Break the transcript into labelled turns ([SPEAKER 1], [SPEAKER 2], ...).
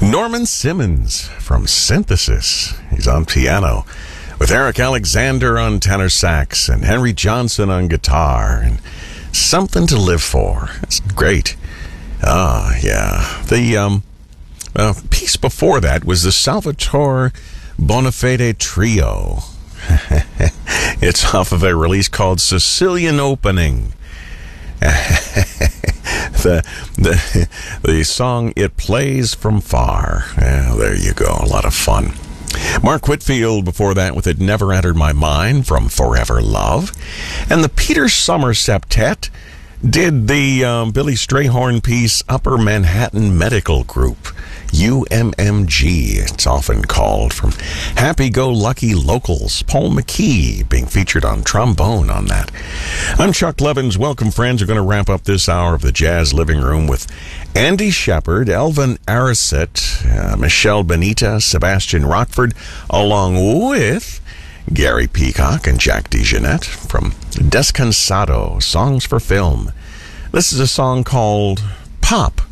[SPEAKER 1] Norman Simmons from Synthesis. He's on piano with Eric Alexander on tenor sax and Henry Johnson on guitar. And Something to Live For. That's great. Yeah. The piece before that was the Salvatore Bonafede Trio. It's off of a release called Sicilian Opening. The song It Plays From Far. Yeah, there you go. A lot of fun. Mark Whitfield before that with It Never Entered My Mind from Forever Love. And the Peter Sommer Septet did the Billy Strayhorn piece Upper Manhattan Medical Group, UMMG, it's often called, from Happy-Go-Lucky Locals. Paul McKee being featured on trombone on that. I'm Chuck Levins. Welcome, friends. We're going to wrap up this hour of the Jazz Living Room with Andy Shepard, Elvin Aricet, Michelle Benita, Sebastian Rockford, along with Gary Peacock and Jack DeJohnette from Descansado, Songs for Film. This is a song called Pop.